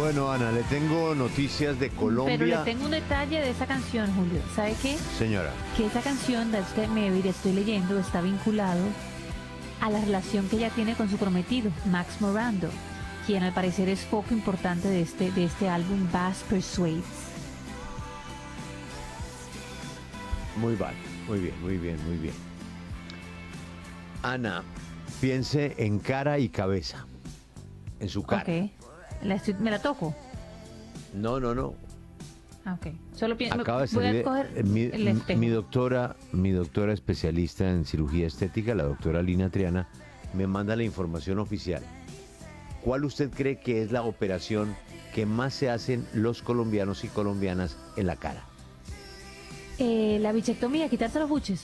Bueno, Ana, le tengo noticias de Colombia. Pero le tengo un detalle de esa canción, Julio. ¿Sabe qué? Señora. Que esa canción, de que me estoy leyendo, está vinculado a la relación que ella tiene con su prometido, Max Morando, quien al parecer es foco importante de este álbum, Bass Persuades. Muy bien, muy bien, muy bien, muy bien. Ana, piense en cara y cabeza. En su cara. Ok. ¿Me la toco? No, no, no. Ah, ok. Solo Acaba de voy a salir coger el espejo. mi doctora especialista en cirugía estética, la doctora Lina Triana, me manda la información oficial. ¿Cuál usted cree que es la operación que más se hacen los colombianos y colombianas en la cara? La bichectomía, quitarse los buches.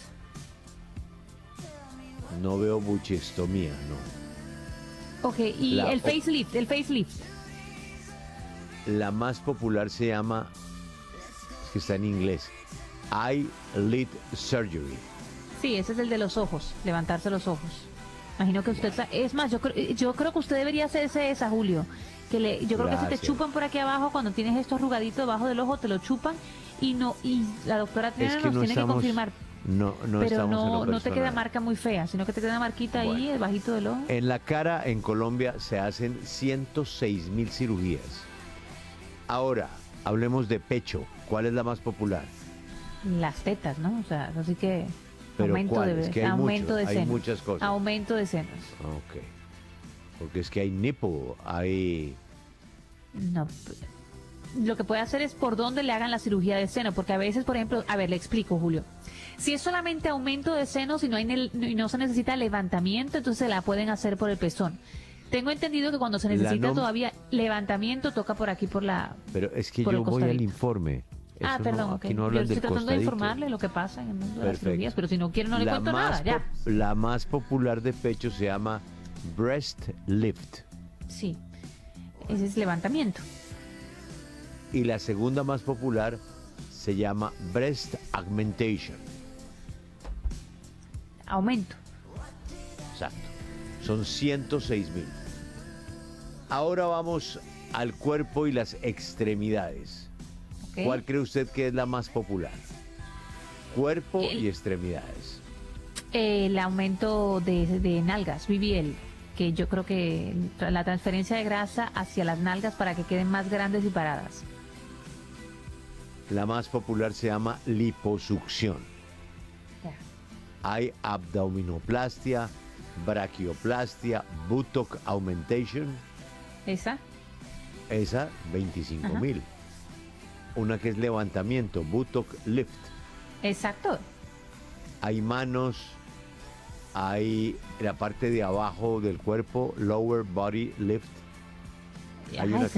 No veo buchestomía, no. Ok, y el facelift. La más popular se llama, es que está en inglés, eyelid surgery. Sí, ese es el de los ojos, levantarse los ojos. Imagino que usted, es más, yo creo que usted debería hacerse esa, Julio. Yo creo que se te chupan por aquí abajo cuando tienes esto arrugadito debajo del ojo, te lo chupan y la doctora Triana nos tiene que confirmar. No pero estamos no te queda marca muy fea, sino que te queda marquita ahí, debajito del ojo. En la cara, en Colombia, se hacen 106.000 cirugías. Ahora, hablemos de pecho. ¿Cuál es la más popular? Las tetas, ¿no? O sea, así que ¿Pero aumento cuál? de Es que hay aumento de hay senos. muchas cosas. Aumento de senos. Ok. Porque es que hay nipple, hay... No. Lo que puede hacer es por dónde le hagan la cirugía de seno, porque a veces, por ejemplo, a ver, le explico, Julio. Si es solamente aumento de senos y no se necesita levantamiento, entonces se la pueden hacer por el pezón. Tengo entendido que cuando se necesita todavía levantamiento, toca por aquí, por la... Pero es que yo voy al informe. Eso perdón, aquí no hablan yo estoy del tratando de costadito. informarle lo que pasa en el mundo de las Perfecto. cirugías, pero si no quiere no le cuento nada, ya. La más popular de pecho se llama breast lift. Sí, ese es levantamiento. Y la segunda más popular se llama breast augmentation. Aumento. Exacto. Son 106.000. Ahora vamos al cuerpo y las extremidades. Okay. ¿Cuál cree usted que es la más popular? Cuerpo y extremidades. El aumento de nalgas, BBL, que yo creo que la transferencia de grasa hacia las nalgas para que queden más grandes y paradas. La más popular se llama liposucción. Hay abdominoplastia, brachioplastia, buttock augmentation. ¿Esa? Esa, 25.000. Una que es levantamiento, buttock lift. Exacto. Hay manos, hay la parte de abajo del cuerpo, lower body lift. Hay una que